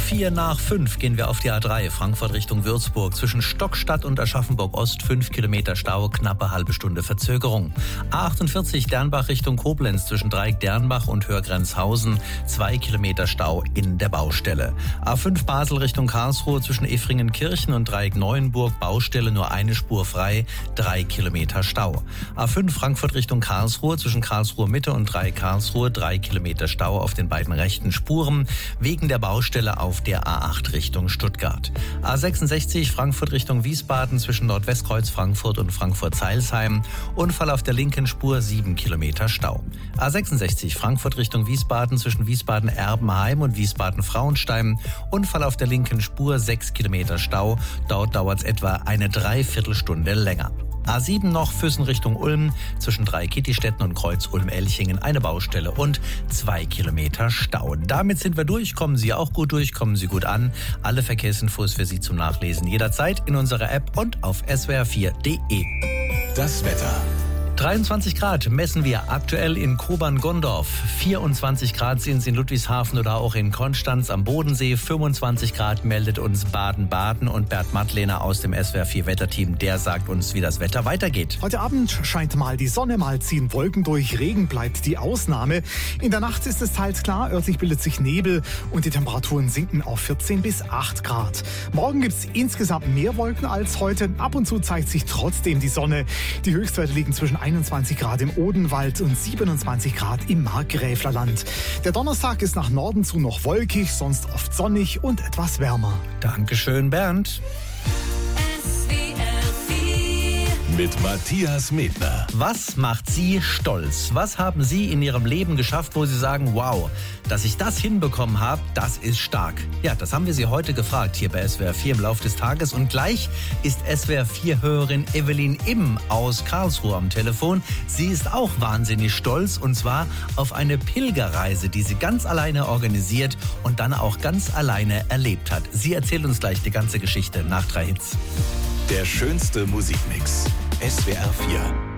4:05 gehen wir auf die A3 Frankfurt Richtung Würzburg. Zwischen Stockstadt und Aschaffenburg-Ost 5 Kilometer Stau, knappe halbe Stunde Verzögerung. A48 Dernbach Richtung Koblenz zwischen Dreieck Dernbach und Hörgrenzhausen 2 Kilometer Stau in der Baustelle. A5 Basel Richtung Karlsruhe zwischen Effringen-Kirchen und Dreieck Neuenburg Baustelle, nur eine Spur frei, 3 Kilometer Stau. A5 Frankfurt Richtung Karlsruhe zwischen Karlsruhe Mitte und Dreieck Karlsruhe 3 Kilometer Stau auf den beiden rechten Spuren wegen der Baustelle auf der A8 Richtung Stuttgart. A66 Frankfurt Richtung Wiesbaden zwischen Nordwestkreuz Frankfurt und Frankfurt-Zeilsheim. Unfall auf der linken Spur, 7 Kilometer Stau. A66 Frankfurt Richtung Wiesbaden zwischen Wiesbaden-Erbenheim und Wiesbaden-Frauenstein. Unfall auf der linken Spur, 6 Kilometer Stau. Dort dauert es etwa eine Dreiviertelstunde länger. A7 noch Füssen Richtung Ulm zwischen Dreieck-Kittistetten und Kreuz Ulm-Elchingen eine Baustelle und 2 Kilometer Stau. Damit sind wir durch. Kommen Sie auch gut durch, kommen Sie gut an. Alle Verkehrsinfos für Sie zum Nachlesen jederzeit in unserer App und auf swr4.de. Das Wetter. 23 Grad messen wir aktuell in Kobern-Gondorf. 24 Grad sind es in Ludwigshafen oder auch in Konstanz am Bodensee. 25 Grad meldet uns Baden-Baden und Bert Mattlehner aus dem SWR4 Wetterteam. Der sagt uns, wie das Wetter weitergeht. Heute Abend scheint mal die Sonne, mal ziehen Wolken durch. Regen bleibt die Ausnahme. In der Nacht ist es teils klar, örtlich bildet sich Nebel und die Temperaturen sinken auf 14 bis 8 Grad. Morgen gibt es insgesamt mehr Wolken als heute. Ab und zu zeigt sich trotzdem die Sonne. Die Höchstwerte liegen zwischen 21 Grad im Odenwald und 27 Grad im Markgräflerland. Der Donnerstag ist nach Norden zu noch wolkig, sonst oft sonnig und etwas wärmer. Dankeschön, Bernd. Mit Matthias Medner. Was macht Sie stolz? Was haben Sie in Ihrem Leben geschafft, wo Sie sagen, wow, dass ich das hinbekommen habe, das ist stark. Ja, das haben wir Sie heute gefragt hier bei SWR4 im Laufe des Tages. Und gleich ist SWR4-Hörerin Evelyn Im aus Karlsruhe am Telefon. Sie ist auch wahnsinnig stolz und zwar auf eine Pilgerreise, die sie ganz alleine organisiert und dann auch ganz alleine erlebt hat. Sie erzählt uns gleich die ganze Geschichte nach 3 Hits. Der schönste Musikmix. SWR4.